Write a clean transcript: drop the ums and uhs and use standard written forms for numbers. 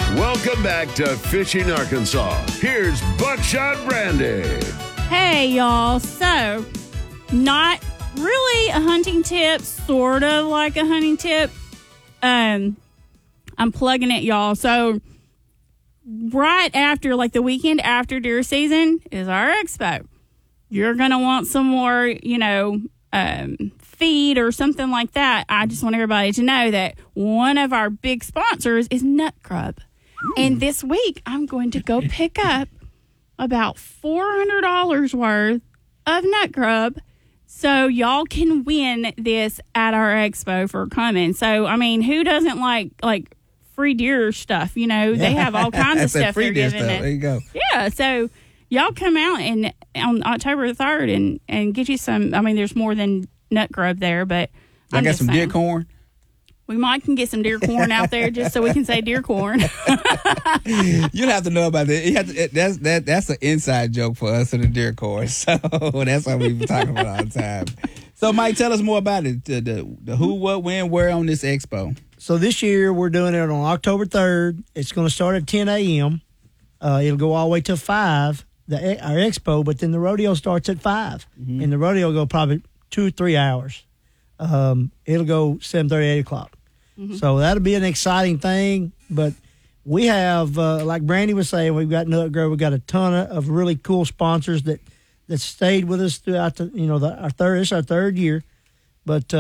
Welcome back to Fishing Arkansas. Here's Buckshot Brandy. Hey, y'all. So, not really a hunting tip, sort of like a hunting tip. I'm plugging it, y'all. So, right after, like the weekend after deer season is our expo. You're going to want some more, feed or something like that. I just want everybody to know that one of our big sponsors is Nut Grub. And this week, I'm going to go pick up about $400 worth of Nut Grub so y'all can win this at our expo for coming. So, I mean, who doesn't like free deer stuff? They have all kinds of stuff they're giving it. There you go. Yeah, so y'all come out and on October 3rd and get you some. I mean, there's more than Nut Grub there, but I got some deer corn. We might can get some deer corn out there just so we can say deer corn. You'll have to know about that. That's an inside joke for us in the deer corn. So that's what we've been talking about all the time. So, Mike, tell us more about it. The who, what, when, where on this expo. So this year we're doing it on October 3rd. It's going to start at 10 a.m. It'll go all the way to 5, our expo, but then the rodeo starts at 5. Mm-hmm. And the rodeo will go probably 2 or 3 hours. It'll go 7:30, 8 o'clock. Mm-hmm. So that'll be an exciting thing. But we have, like Brandy was saying, we've got Nut Grove. We've got a ton of really cool sponsors that stayed with us throughout this is our third year. But